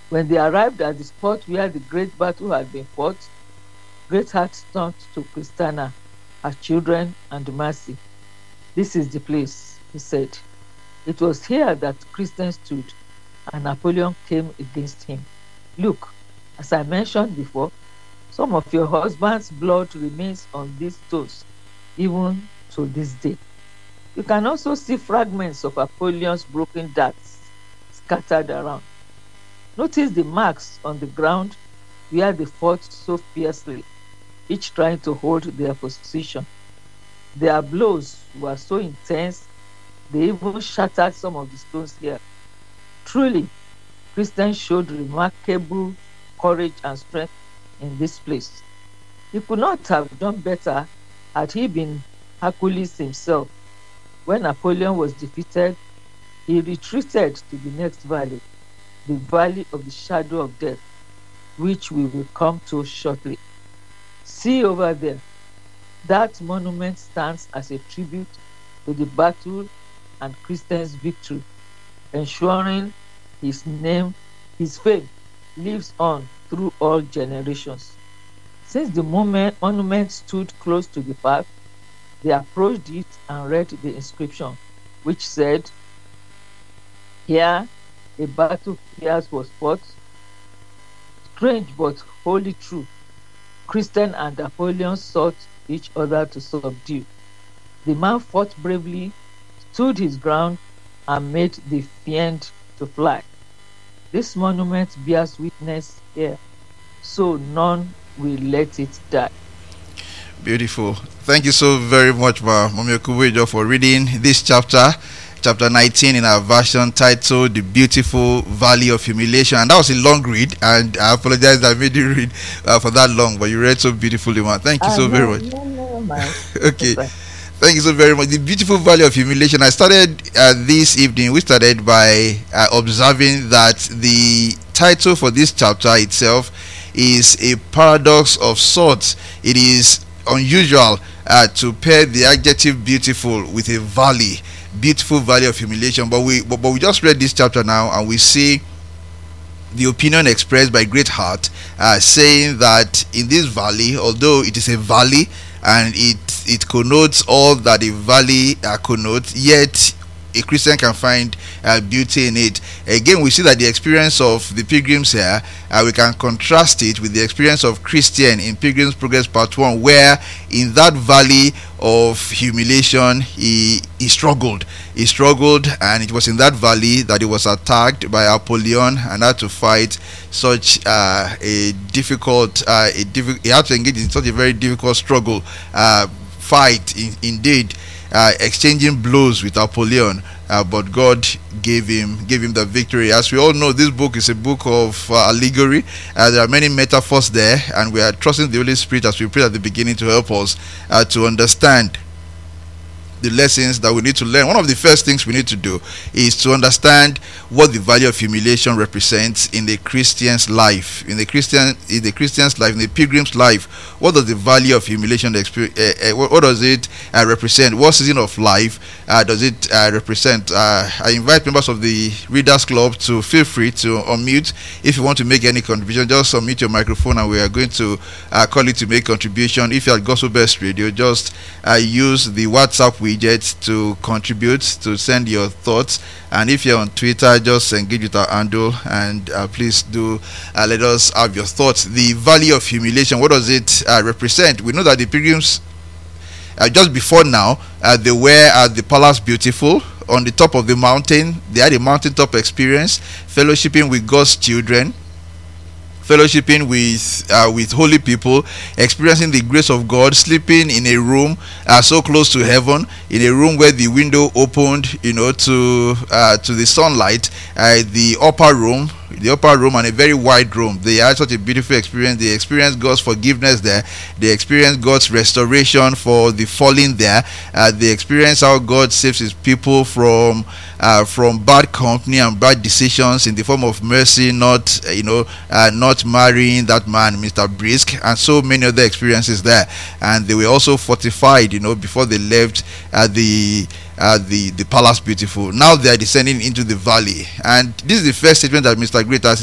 When they arrived at the spot where the great battle had been fought, great heart turned to Christiana, her children, and Mercy. "This is the place," he said. "It was here that Christian stood, and Napoleon came against him. Look, as I mentioned before, some of your husband's blood remains on these stones, even to this day. You can also see fragments of Napoleon's broken darts scattered around. Notice the marks on the ground where they fought so fiercely, each trying to hold their position. Their blows were so intense, they even shattered some of the stones here. Truly, Christians showed remarkable courage and strength in this place. He could not have done better had he been Hercules himself. When Napoleon was defeated, he retreated to the next valley, the valley of the shadow of death, which we will come to shortly. See over there, that monument stands as a tribute to the battle and Christian's victory, ensuring his name, his fame lives on through all generations. Since the monument stood close to the path, they approached it and read the inscription, which said, "Here a battle fierce was fought, strange but wholly true. Christian and Napoleon sought each other to subdue. The man fought bravely, stood his ground, and made the fiend to fly. This monument bears witness here, so none will let it die." Beautiful. Thank you so very much, Mommy Okuwejo, for reading this chapter 19 in our version titled "The Beautiful Valley of Humiliation." And that was a long read, and I apologize that I made you read for that long, but you read so beautifully, man. Thank you so very much. Okay. Thank you so very much. The Beautiful Valley of Humiliation. I started this evening. We started by observing that the title for this chapter itself is a paradox of sorts. It is unusual to pair the adjective beautiful with a valley, beautiful valley of humiliation. But we just read this chapter now, and we see the opinion expressed by Great Heart, saying that in this valley, although it is a valley and it connotes all that a valley connotes, yet a Christian can find beauty in it. Again, we see that the experience of the pilgrims here, we can contrast it with the experience of Christian in Pilgrim's Progress Part 1, where in that valley of humiliation he struggled, and it was in that valley that he was attacked by Apollyon and had to fight such a difficult he had to engage in such a very difficult struggle, fight indeed, exchanging blows with Apollyon, but God gave him the victory. As we all know, this book is a book of allegory. There are many metaphors there, and we are trusting the Holy Spirit, as we prayed at the beginning, to help us to understand the lessons that we need to learn. One of the first things we need to do is to understand what the valley of humiliation represents in the Christian's life, in the pilgrim's life. What does the valley of humiliation what does it represent? What season of life does it represent? I invite members of the Readers Club to feel free to unmute. If you want to make any contribution, just unmute your microphone and we are going to call you to make contribution. If you're at Gospel Best Radio, just use the WhatsApp widget to contribute, to send your thoughts. And if you're on Twitter, just engage with our handle, and please do let us have your thoughts. The valley of humiliation, what does it represent? We know that the pilgrims, just before now, they were at the Palace Beautiful on the top of the mountain. They had a mountaintop experience, fellowshipping with God's children, fellowshipping with holy people, experiencing the grace of God, sleeping in a room so close to heaven, in a room where the window opened, to the sunlight, the upper room and a very wide room. They had such a beautiful experience. They experienced God's forgiveness there. They experienced God's restoration for the fallen there. They experienced how God saves his people from bad company and bad decisions in the form of mercy, not marrying that man, Mr. Brisk, and so many other experiences there. And they were also fortified, before they left the Palace Beautiful. Now they are descending into the valley, and this is the first statement that Mr. Great has